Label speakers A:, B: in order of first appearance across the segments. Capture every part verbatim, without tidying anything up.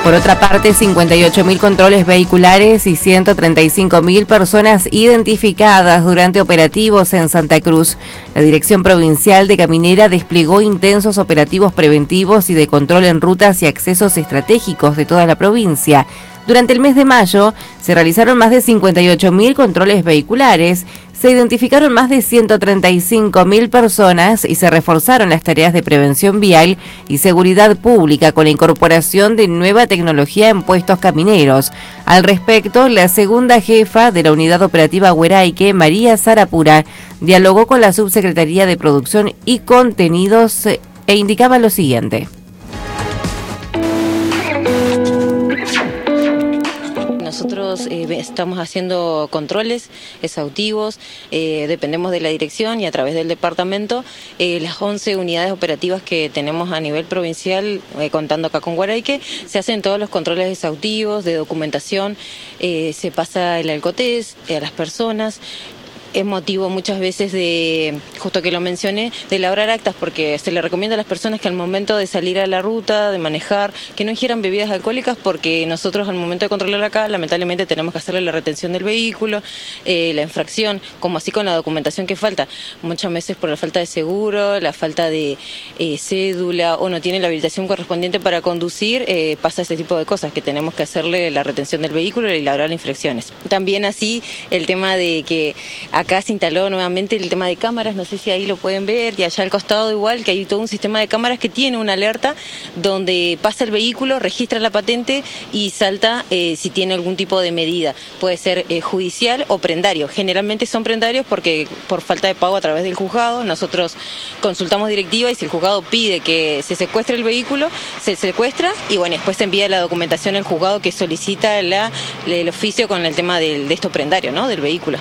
A: Por otra parte, cincuenta y ocho mil controles vehiculares y ciento treinta y cinco mil personas identificadas durante operativos en Santa Cruz. La Dirección Provincial de Caminera desplegó intensos operativos preventivos y de control en rutas y accesos estratégicos de toda la provincia. Durante el mes de mayo se realizaron más de cincuenta y ocho mil controles vehiculares, se identificaron más de ciento treinta y cinco mil personas y se reforzaron las tareas de prevención vial y seguridad pública con la incorporación de nueva tecnología en puestos camineros. Al respecto, la segunda jefa de la Unidad Operativa Hueraique, María Sarapura, dialogó con la Subsecretaría de Producción y Contenidos e indicaba lo siguiente.
B: Nosotros eh, estamos haciendo controles exhaustivos, eh, dependemos de la dirección y a través del departamento, eh, las once unidades operativas que tenemos a nivel provincial, eh, contando acá con Hueraique, se hacen todos los controles exhaustivos de documentación, eh, se pasa el alcotés eh, a las personas. Es motivo muchas veces de, justo que lo mencioné, de elaborar actas, porque se le recomienda a las personas que al momento de salir a la ruta, de manejar, que no ingieran bebidas alcohólicas, porque nosotros al momento de controlar acá, lamentablemente tenemos que hacerle la retención del vehículo, eh, la infracción, como así con la documentación que falta. Muchas veces por la falta de seguro, la falta de eh, cédula o no tiene la habilitación correspondiente para conducir, eh, pasa este tipo de cosas, que tenemos que hacerle la retención del vehículo y elaborar infracciones. También así el tema de que acá se instaló nuevamente el tema de cámaras, no sé si ahí lo pueden ver, y allá al costado igual, que hay todo un sistema de cámaras que tiene una alerta donde pasa el vehículo, registra la patente y salta eh, si tiene algún tipo de medida. Puede ser eh, judicial o prendario. Generalmente son prendarios porque por falta de pago a través del juzgado, nosotros consultamos directiva y si el juzgado pide que se secuestre el vehículo, se secuestra y bueno, después se envía la documentación al juzgado que solicita la, el oficio con el tema del, de esto prendario, ¿no? Del vehículo.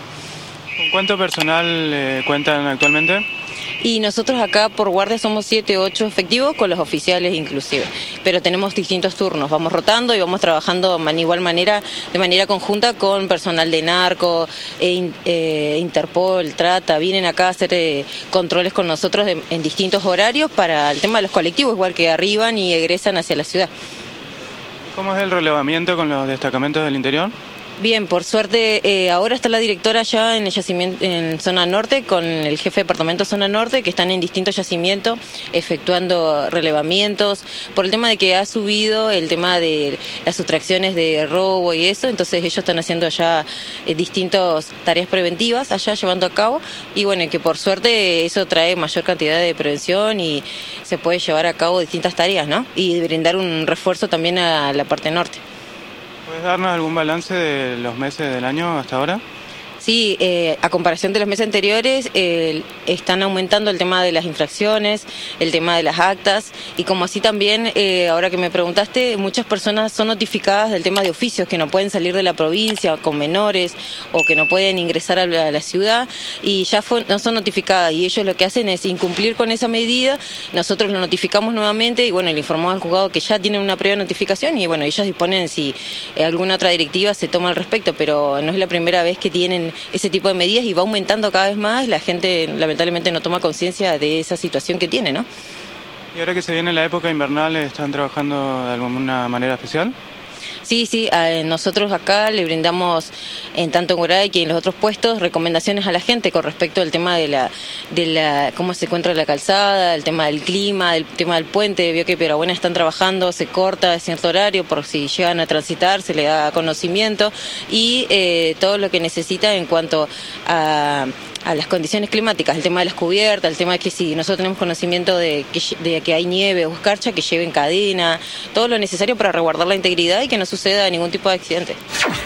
C: ¿Con cuánto personal eh, cuentan actualmente?
B: Y nosotros acá por guardia somos siete, ocho efectivos, con los oficiales inclusive. Pero tenemos distintos turnos, vamos rotando y vamos trabajando de igual manera, de manera conjunta con personal de narco, e, eh, Interpol, Trata, vienen acá a hacer eh, controles con nosotros de, en distintos horarios para el tema de los colectivos, igual que arriban y egresan hacia la ciudad.
C: ¿Cómo es el relevamiento con los destacamentos del interior?
B: Bien, por suerte, eh, ahora está la directora ya en el yacimiento, en zona norte, con el jefe de departamento zona norte, que están en distintos yacimientos, efectuando relevamientos, por el tema de que ha subido el tema de las sustracciones de robo y eso, entonces ellos están haciendo ya eh, distintas tareas preventivas allá, llevando a cabo, y bueno, que por suerte eso trae mayor cantidad de prevención y se puede llevar a cabo distintas tareas, ¿no? Y brindar un refuerzo también a la parte norte.
C: ¿Puedes darnos algún balance de los meses del año hasta ahora?
B: Sí, eh, a comparación de los meses anteriores, eh, están aumentando el tema de las infracciones, el tema de las actas, y como así también, eh, ahora que me preguntaste, muchas personas son notificadas del tema de oficios, que no pueden salir de la provincia con menores, o que no pueden ingresar a la, a la ciudad, y ya fue, no son notificadas, y ellos lo que hacen es incumplir con esa medida, nosotros lo notificamos nuevamente, y bueno, le informamos al juzgado que ya tienen una previa notificación, y bueno, ellos disponen si eh, alguna otra directiva se toma al respecto, pero no es la primera vez que tienen ese tipo de medidas y va aumentando cada vez más, la gente lamentablemente no toma conciencia de esa situación que tiene, ¿no?
C: ¿Y ahora que se viene la época invernal, están trabajando de alguna manera especial?
B: Sí, sí, a nosotros acá le brindamos, en tanto en Hueraique y en los otros puestos, recomendaciones a la gente con respecto al tema de la, de la cómo se encuentra la calzada, el tema del clima, el tema del puente. Vio que Perabuena están trabajando, se corta a cierto horario por si llegan a transitar, se le da conocimiento y eh, todo lo que necesita en cuanto a... a las condiciones climáticas, el tema de las cubiertas, el tema de que si nosotros tenemos conocimiento de que, de que hay nieve o escarcha, que lleven cadena, todo lo necesario para resguardar la integridad y que no suceda ningún tipo de accidente.